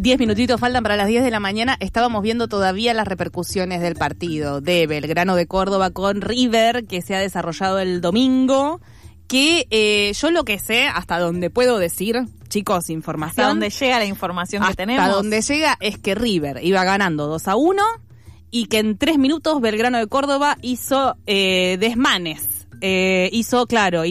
10 minutitos faltan para las 10 de la mañana. Estábamos viendo todavía las repercusiones del partido de Belgrano de Córdoba con River, que se ha desarrollado el domingo. Que yo lo que sé, hasta donde puedo decir, chicos, información. Hasta donde llega la información que tenemos. Hasta donde llega es que River iba ganando 2-1 y que en 3 minutos Belgrano de Córdoba hizo desmanes. Hizo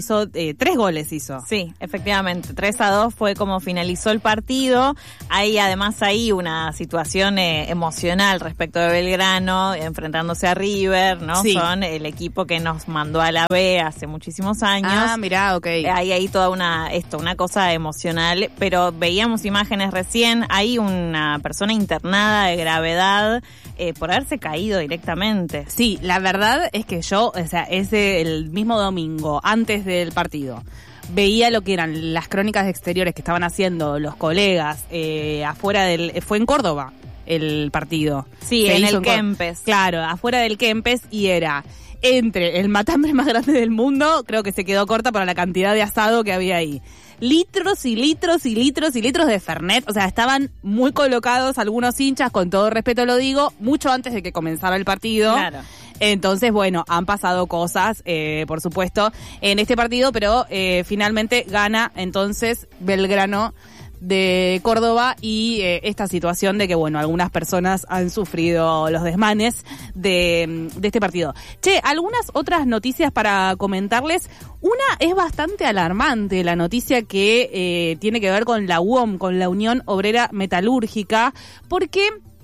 3 goles hizo. Sí, efectivamente, 3-2 fue como finalizó el partido. Hay además ahí una situación emocional respecto de Belgrano, enfrentándose a River, ¿no? Sí. Son el equipo que nos mandó a la B hace muchísimos años. Ah, mirá, ok. Hay ahí toda una cosa emocional, pero veíamos imágenes recién, hay una persona internada de gravedad por haberse caído directamente. Sí, la verdad es que yo, o sea, el mismo domingo, antes del partido, veía lo que eran las crónicas exteriores que estaban haciendo los colegas afuera fue en Córdoba el partido. Sí, en el Kempes. Claro, afuera del Kempes, y era entre el matambre más grande del mundo, creo que se quedó corta para la cantidad de asado que había ahí. Litros y litros y litros y litros de Fernet, o sea, estaban muy colocados algunos hinchas, con todo respeto lo digo, mucho antes de que comenzara el partido. Claro. Entonces, bueno, han pasado cosas, por supuesto, en este partido, pero finalmente gana entonces Belgrano de Córdoba y esta situación de que, bueno, algunas personas han sufrido los desmanes de este partido. Che, algunas otras noticias para comentarles. Una es bastante alarmante, la noticia que tiene que ver con la UOM, con la Unión Obrera Metalúrgica, porque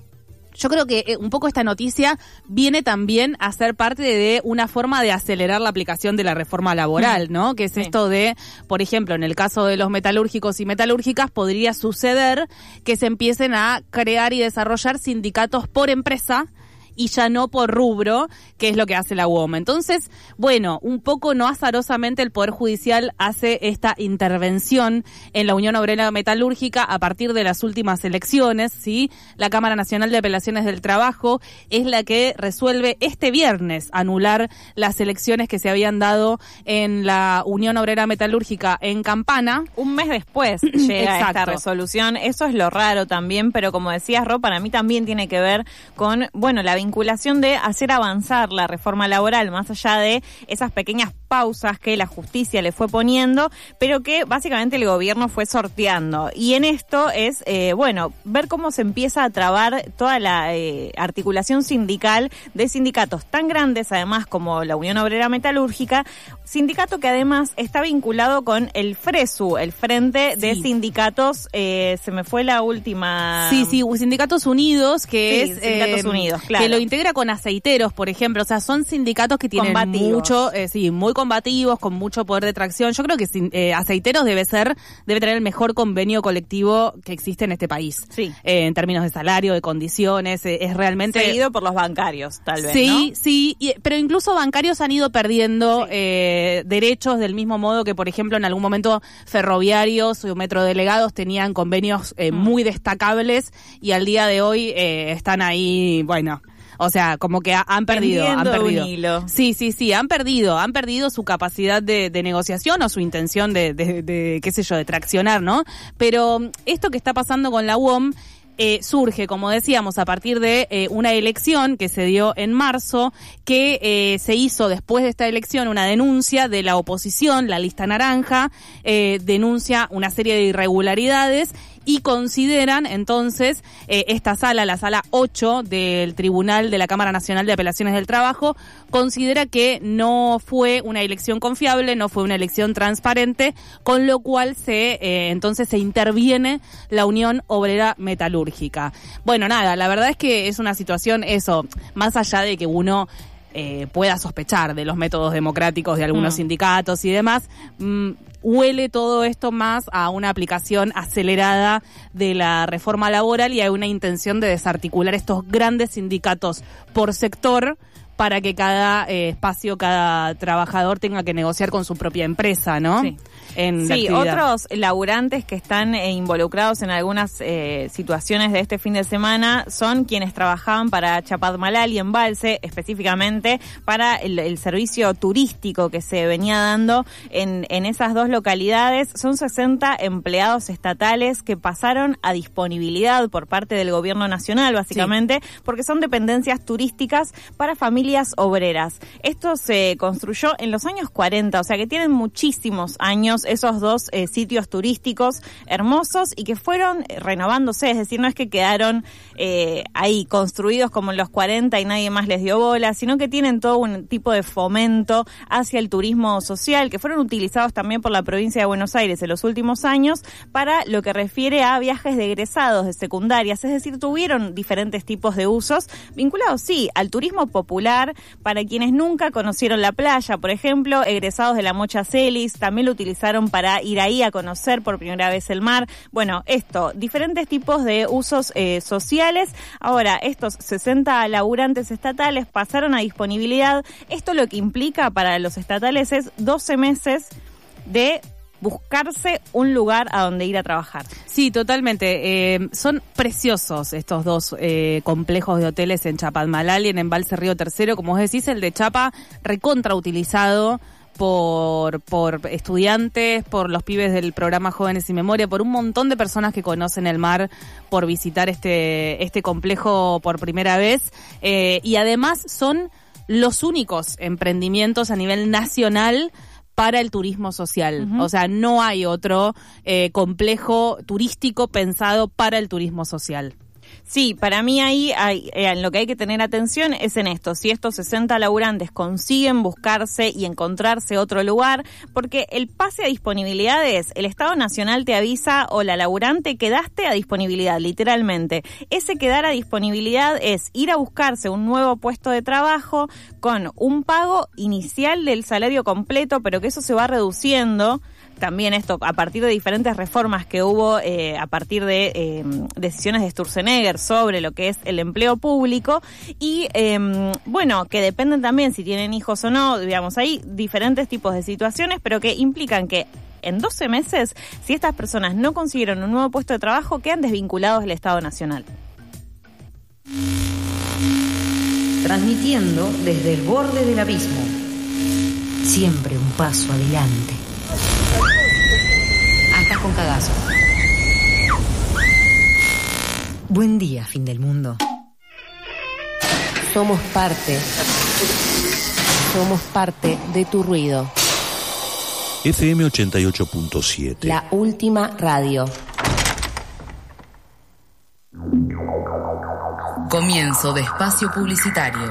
yo creo que un poco esta noticia viene también a ser parte de una forma de acelerar la aplicación de la reforma laboral, ¿no? Que es esto de, por ejemplo, en el caso de los metalúrgicos y metalúrgicas, podría suceder que se empiecen a crear y desarrollar sindicatos por empresa y ya no por rubro, que es lo que hace la UOM. Entonces, bueno, un poco no azarosamente el Poder Judicial hace esta intervención en la Unión Obrera Metalúrgica a partir de las últimas elecciones, ¿sí? La Cámara Nacional de Apelaciones del Trabajo es la que resuelve este viernes anular las elecciones que se habían dado en la Unión Obrera Metalúrgica en Campana. Un mes después llega Exacto. esta resolución. Eso es lo raro también, pero como decías, Ro, para mí también tiene que ver con, bueno, la vinculación de hacer avanzar la reforma laboral, más allá de esas pequeñas pausas que la justicia le fue poniendo, pero que básicamente el gobierno fue sorteando. Y en esto es, ver cómo se empieza a trabar toda la articulación sindical de sindicatos tan grandes, además, como la Unión Obrera Metalúrgica, sindicato que además está vinculado con el FRESU, el Frente de Sindicatos, se me fue la última... Sí, Sindicatos Unidos, que sí, es... Sindicatos Unidos, claro. Que lo integra con aceiteros, por ejemplo. O sea, son sindicatos que tienen combativos. Mucho, muy combativos, con mucho poder de tracción. Yo creo que aceiteros debe tener el mejor convenio colectivo que existe en este país. Sí. En términos de salario, de condiciones, es realmente... Seguido por los bancarios, tal vez, sí, ¿no? Sí, pero incluso bancarios han ido perdiendo derechos del mismo modo que, por ejemplo, en algún momento ferroviarios o metrodelegados tenían convenios muy destacables y al día de hoy están ahí, bueno... O sea, como que han perdido. Un hilo. Sí, han perdido su capacidad de negociación o su intención de qué sé yo, de traccionar, ¿no? Pero esto que está pasando con la UOM surge, como decíamos, a partir de una elección que se dio en marzo, que se hizo después de esta elección una denuncia de la oposición, la lista naranja, denuncia una serie de irregularidades y consideran entonces esta sala, la sala 8 del Tribunal de la Cámara Nacional de Apelaciones del Trabajo, considera que no fue una elección confiable, no fue una elección transparente, con lo cual entonces se interviene la Unión Obrera Metalúrgica. Bueno, nada, la verdad es que es una situación, más allá de que uno pueda sospechar de los métodos democráticos de algunos sindicatos y demás, huele todo esto más a una aplicación acelerada de la reforma laboral y a una intención de desarticular estos grandes sindicatos por sector para que cada espacio, cada trabajador tenga que negociar con su propia empresa, ¿no? Sí. Sí, otros laburantes que están involucrados en algunas situaciones de este fin de semana son quienes trabajaban para Chapadmalal y Embalse, específicamente para el servicio turístico que se venía dando en esas dos localidades. Son 60 empleados estatales que pasaron a disponibilidad por parte del gobierno nacional, básicamente, porque son dependencias turísticas para familias obreras. Esto se construyó en los años 40, o sea que tienen muchísimos años esos dos sitios turísticos hermosos y que fueron renovándose, es decir, no es que quedaron ahí construidos como en los 40 y nadie más les dio bola, sino que tienen todo un tipo de fomento hacia el turismo social, que fueron utilizados también por la provincia de Buenos Aires en los últimos años para lo que refiere a viajes de egresados de secundarias, es decir, tuvieron diferentes tipos de usos vinculados, sí, al turismo popular, para quienes nunca conocieron la playa, por ejemplo, egresados de la Mocha Celis, también lo utilizaron para ir ahí a conocer por primera vez el mar. Bueno, diferentes tipos de usos sociales. Ahora, estos 60 laburantes estatales pasaron a disponibilidad. Esto lo que implica para los estatales es 12 meses de buscarse un lugar a donde ir a trabajar. Sí, totalmente. Son preciosos estos dos complejos de hoteles en Chapadmalal y en Embalse Río Tercero. Como vos decís, el de Chapa recontrautilizado por estudiantes, por los pibes del programa Jóvenes y Memoria, por un montón de personas que conocen el mar por visitar este complejo por primera vez. Y además son los únicos emprendimientos a nivel nacional para el turismo social. Uh-huh. O sea, no hay otro complejo turístico pensado para el turismo social. Sí, para mí ahí en lo que hay que tener atención es en esto, si estos 60 laburantes consiguen buscarse y encontrarse otro lugar, porque el pase a disponibilidad es, el Estado Nacional te avisa, hola laburante, quedaste a disponibilidad, literalmente. Ese quedar a disponibilidad es ir a buscarse un nuevo puesto de trabajo con un pago inicial del salario completo, pero que eso se va reduciendo. También esto a partir de diferentes reformas que hubo a partir de decisiones de Sturzenegger sobre lo que es el empleo público y bueno, que dependen también si tienen hijos o no, digamos, hay diferentes tipos de situaciones, pero que implican que en 12 meses, si estas personas no consiguieron un nuevo puesto de trabajo, quedan desvinculados del Estado Nacional. Transmitiendo desde el borde del abismo, siempre un paso adelante. Hasta con cagazo. Buen día, fin del mundo. Somos parte de tu ruido. FM 88.7. La última radio. Comienzo de espacio publicitario.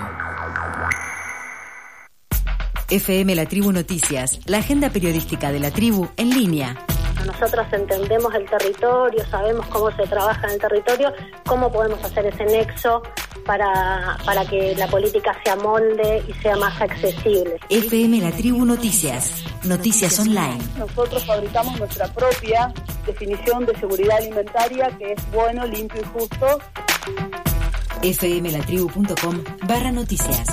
FM La Tribu Noticias, la agenda periodística de La Tribu en línea. Nosotros entendemos el territorio, sabemos cómo se trabaja en el territorio, cómo podemos hacer ese nexo para que la política se amolde y sea más accesible. FM La Tribu Noticias, noticias online. Nosotros fabricamos nuestra propia definición de seguridad alimentaria, que es bueno, limpio y justo. fmlatribu.com/noticias.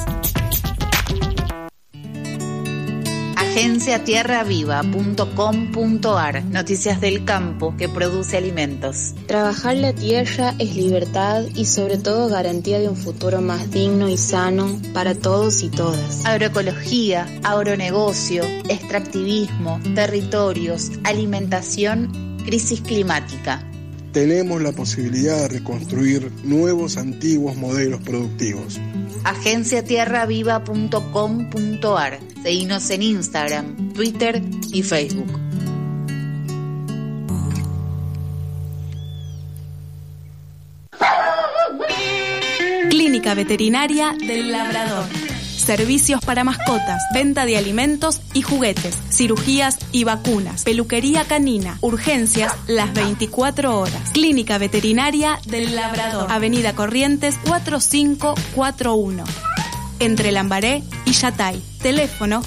agenciatierraviva.com.ar. Noticias del campo que produce alimentos. Trabajar la tierra es libertad y sobre todo garantía de un futuro más digno y sano para todos y todas. Agroecología, agronegocio, extractivismo, territorios, alimentación, crisis climática. Tenemos la posibilidad de reconstruir nuevos, antiguos modelos productivos. agenciatierraviva.com.ar. Seguinos en Instagram, Twitter y Facebook. Clínica Veterinaria del Labrador. Servicios para mascotas, venta de alimentos y juguetes, cirugías y vacunas, peluquería canina, urgencias las 24 horas. Clínica Veterinaria del Labrador, Avenida Corrientes 4541. Entre Lambaré y Yatay. Teléfono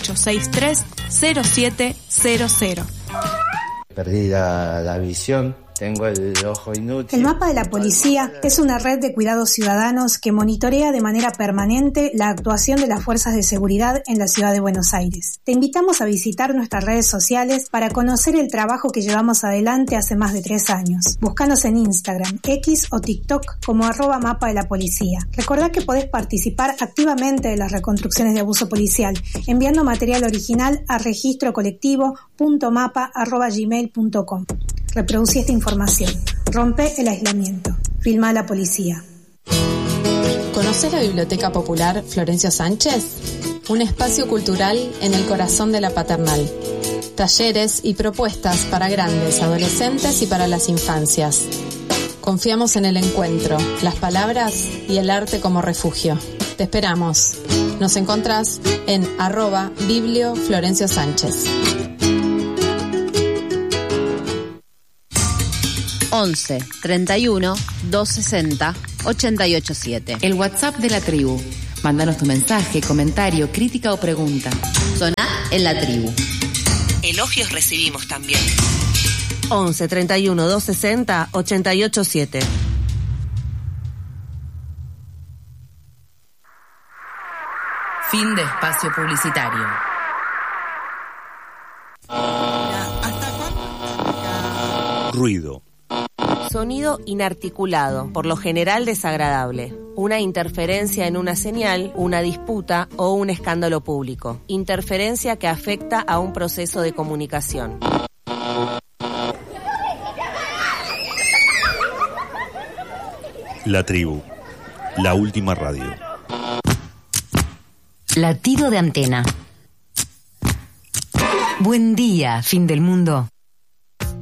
4863-0700. Perdí la visión tengo el ojo inútil. El mapa de la policía es una red de cuidados ciudadanos que monitorea de manera permanente la actuación de las fuerzas de seguridad en la ciudad de Buenos Aires. Te invitamos a visitar nuestras redes sociales para conocer el trabajo que llevamos adelante hace más de 3 años. Búscanos en Instagram, X o TikTok como @mapa de la policía. Recordá que podés participar activamente de las reconstrucciones de abuso policial enviando material original a registrocolectivo.mapa@gmail.com. Reproducí esta información. Rompe el aislamiento. Filma a la policía. ¿Conocés la Biblioteca Popular Florencio Sánchez? Un espacio cultural en el corazón de la Paternal. Talleres y propuestas para grandes, adolescentes y para las infancias. Confiamos en el encuentro, las palabras y el arte como refugio. Te esperamos. Nos encontrás en @Biblio Florencio Sánchez. 11 31 260 887. El WhatsApp de la tribu. Mándanos tu mensaje, comentario, crítica o pregunta. Soná en la tribu. Elogios recibimos también. 11 31 260 887. Fin de espacio publicitario. Ruido. Sonido inarticulado, por lo general desagradable. Una interferencia en una señal, una disputa o un escándalo público. Interferencia que afecta a un proceso de comunicación. La tribu. La última radio. Latido de antena. Buen día, fin del mundo.